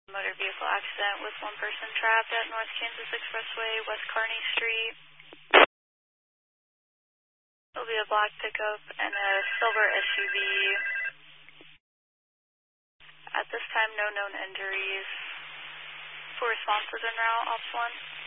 Motor vehicle accident with one person trapped at North Kansas Expressway, West Kearney Street. There'll be a black pickup and a silver SUV. At this time, no known injuries. For responses en route, Ops 1.